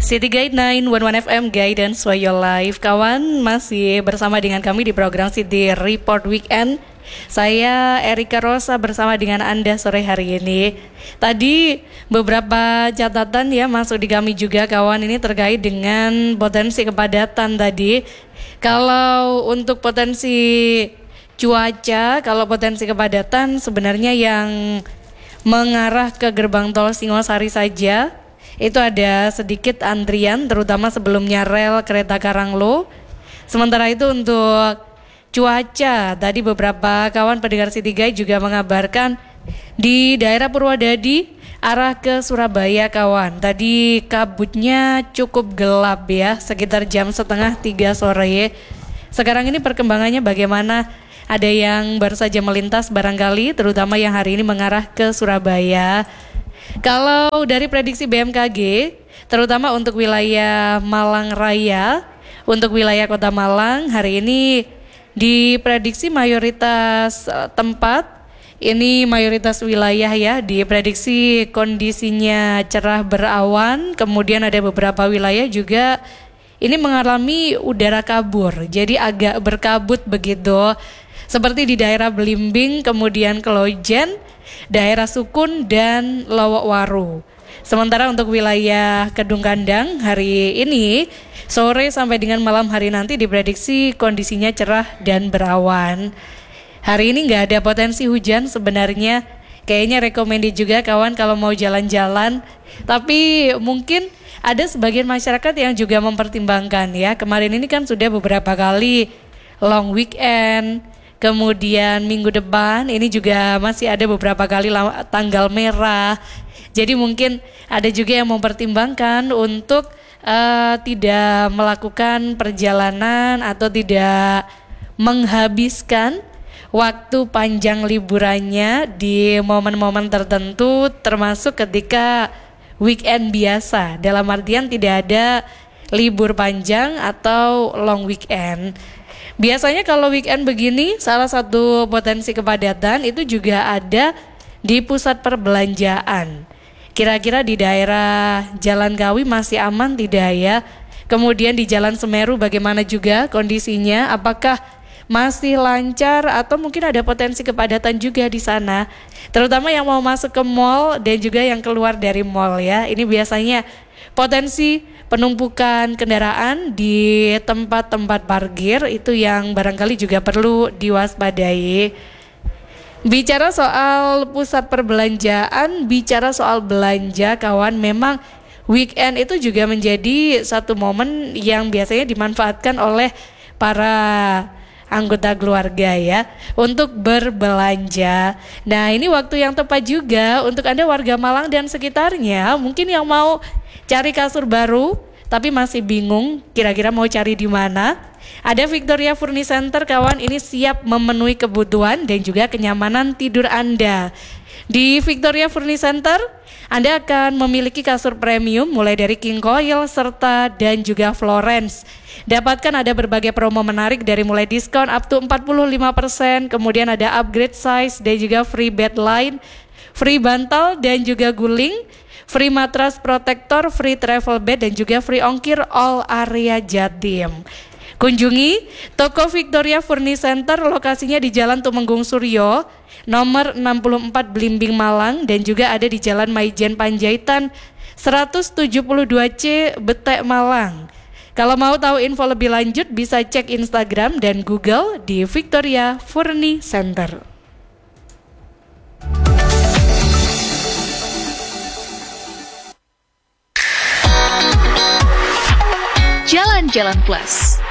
City Guide 911 FM Guidance for Your Life. Kawan, masih bersama dengan kami di program City Report Weekend. Saya Erika Rosa bersama dengan Anda sore hari ini. Tadi beberapa catatan ya masuk di kami juga kawan, ini terkait dengan potensi kepadatan tadi. Kalau untuk potensi cuaca, kalau potensi kepadatan sebenarnya yang mengarah ke gerbang tol Singosari saja itu ada sedikit antrian, terutama sebelumnya rel kereta Karanglo. Sementara itu untuk cuaca, tadi beberapa kawan pendengar City Guide juga mengabarkan di daerah Purwodadi arah ke Surabaya kawan. Tadi kabutnya cukup gelap ya, sekitar jam setengah 3 sore. Sekarang ini perkembangannya bagaimana? Ada yang baru saja melintas barangkali, terutama yang hari ini mengarah ke Surabaya. Kalau dari prediksi BMKG, terutama untuk wilayah Malang Raya, untuk wilayah Kota Malang hari ini diprediksi mayoritas tempat, ini mayoritas wilayah ya, diprediksi kondisinya cerah berawan, kemudian ada beberapa wilayah juga ini mengalami udara kabur, jadi agak berkabut begitu. Seperti di daerah Belimbing, kemudian Kelojen, daerah Sukun, dan Lowokwaru. Sementara untuk wilayah Kedung Kandang hari ini, sore sampai dengan malam hari nanti diprediksi kondisinya cerah dan berawan. Hari ini nggak ada potensi hujan sebenarnya, kayaknya recommended juga kawan kalau mau jalan-jalan. Tapi mungkin ada sebagian masyarakat yang juga mempertimbangkan ya, kemarin ini kan sudah beberapa kali long weekend, kemudian minggu depan ini juga masih ada beberapa kali tanggal merah. Jadi mungkin ada juga yang mempertimbangkan untuk tidak melakukan perjalanan atau tidak menghabiskan waktu panjang liburannya di momen-momen tertentu, termasuk ketika weekend biasa. Dalam artian tidak ada libur panjang atau long weekend. Biasanya kalau weekend begini, salah satu potensi kepadatan itu juga ada di pusat perbelanjaan. Kira-kira di daerah Jalan Kawi masih aman tidak ya? Kemudian di Jalan Semeru bagaimana juga kondisinya? Apakah masih lancar atau mungkin ada potensi kepadatan juga di sana? Terutama yang mau masuk ke mall dan juga yang keluar dari mall ya. Ini biasanya potensi penumpukan kendaraan di tempat-tempat parkir itu yang barangkali juga perlu diwaspadai. Bicara soal pusat perbelanjaan, bicara soal belanja kawan, memang weekend itu juga menjadi satu momen yang biasanya dimanfaatkan oleh para anggota keluarga ya untuk berbelanja. Nah ini waktu yang tepat juga untuk Anda warga Malang dan sekitarnya, mungkin yang mau cari kasur baru tapi masih bingung kira-kira mau cari di mana. Ada Victoria Furniture Center kawan, ini siap memenuhi kebutuhan dan juga kenyamanan tidur Anda. Di Victoria Furniture Center Anda akan memiliki kasur premium mulai dari King Coil serta dan juga Florence. Dapatkan ada berbagai promo menarik dari mulai diskon up to 45%, kemudian ada upgrade size dan juga free bed line, free bantal dan juga guling, free matras protektor, free travel bed dan juga free ongkir all area Jatim. Kunjungi toko Victoria Furniture Center, lokasinya di Jalan Tumenggung Suryo, nomor 64 Belimbing Malang, dan juga ada di Jalan Maijen Panjaitan 172C Betek Malang. Kalau mau tahu info lebih lanjut bisa cek Instagram dan Google di Victoria Furniture Center. Jalan-Jalan Plus.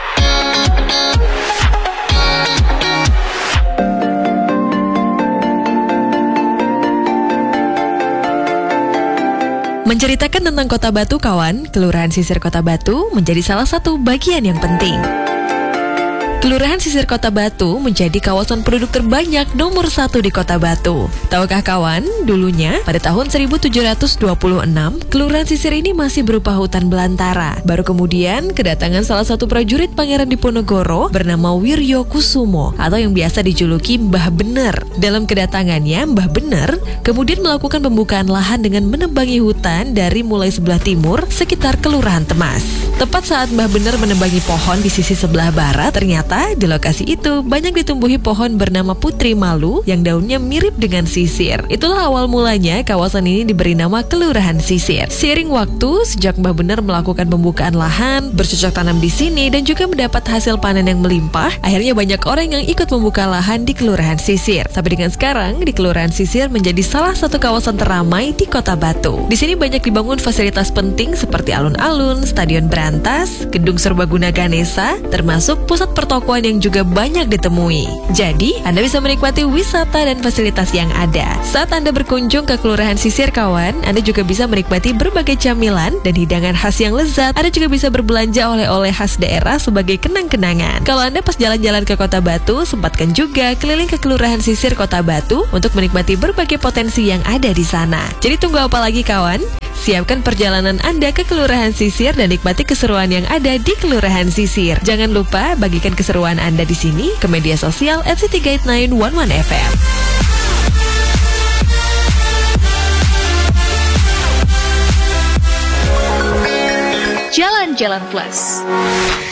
Menceritakan tentang Kota Batu kawan, Kelurahan Sisir Kota Batu menjadi salah satu bagian yang penting. Kelurahan Sisir Kota Batu menjadi kawasan penduduk terbanyak nomor 1 di Kota Batu. Tahukah kawan, dulunya pada tahun 1726, Kelurahan Sisir ini masih berupa hutan belantara. Baru kemudian kedatangan salah satu prajurit Pangeran Diponegoro bernama Wiryo Kusumo atau yang biasa dijuluki Mbah Bener. Dalam kedatangannya, Mbah Bener kemudian melakukan pembukaan lahan dengan menebangi hutan dari mulai sebelah timur sekitar Kelurahan Temas. Tepat saat Mbah Bener menebangi pohon di sisi sebelah barat, ternyata di lokasi itu banyak ditumbuhi pohon bernama Putri Malu yang daunnya mirip dengan sisir. Itulah awal mulanya kawasan ini diberi nama Kelurahan Sisir. Seiring waktu, sejak Mbah Bener melakukan pembukaan lahan, bercocok tanam di sini dan juga mendapat hasil panen yang melimpah, akhirnya banyak orang yang ikut membuka lahan di Kelurahan Sisir. Sampai dengan sekarang, di Kelurahan Sisir menjadi salah satu kawasan teramai di Kota Batu. Di sini banyak dibangun fasilitas penting seperti alun-alun, stadion berantas, gedung serbaguna Ganesha, termasuk pusat pertokoan yang juga banyak ditemui. Jadi, Anda bisa menikmati wisata dan fasilitas yang ada. Saat Anda berkunjung ke Kelurahan Sisir, kawan, Anda juga bisa menikmati berbagai camilan dan hidangan khas yang lezat. Anda juga bisa berbelanja oleh-oleh khas daerah sebagai kenang-kenangan. Kalau Anda pas jalan-jalan ke Kota Batu, sempatkan juga keliling ke Kelurahan Sisir Kota Batu untuk menikmati berbagai potensi yang ada di sana. Jadi tunggu apa lagi, kawan? Siapkan perjalanan Anda ke Kelurahan Sisir dan nikmati keseruan yang ada di Kelurahan Sisir. Jangan lupa bagikan keseruan Anda di sini ke media sosial @city911fm. Jalan-Jalan Plus.